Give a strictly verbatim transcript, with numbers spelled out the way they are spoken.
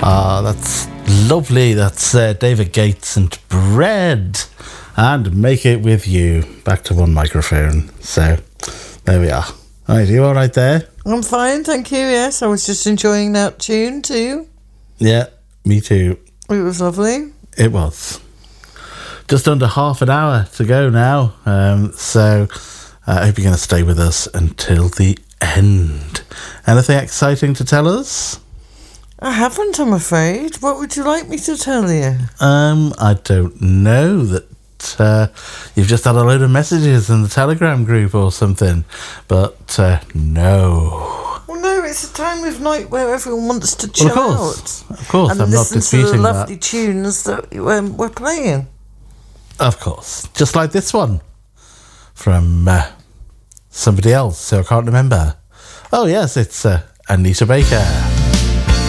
Ah, that's lovely. That's uh, David Gates and Bread. And Make It With You. Back to one microphone. So, there we are. All right, are you all right there? I'm fine, thank you, yes. I was just enjoying that tune too. Yeah, me too. It was lovely. It was. Just under half an hour to go now. Um, so, uh, I hope you're going to stay with us until the end. Anything exciting to tell us? I haven't, I'm afraid. What would you like me to tell you? Um, I don't know. That uh, you've just had a load of messages in the Telegram group or something. But uh, no. Well, no, it's a time of night where everyone wants to chill well, of course, out. Of course, and I'm not listen disputing to the lovely that. tunes that um, we're playing. Of course. Just like this one. From uh, somebody else, so I can't remember. Oh, yes, it's uh, Anita Baker.